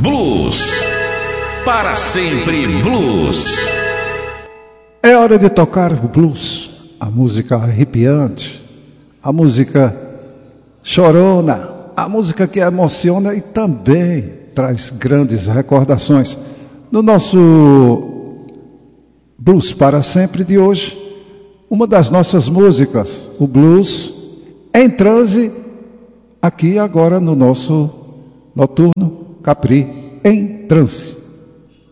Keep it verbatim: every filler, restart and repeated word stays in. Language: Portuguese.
Blues. Para sempre blues. É hora de tocar o blues, a música arrepiante, a música chorona, a música que emociona e também traz grandes recordações. No nosso Blues para Sempre de hoje, uma das nossas músicas, o blues em transe, aqui agora no nosso Noturno Capri em Transe.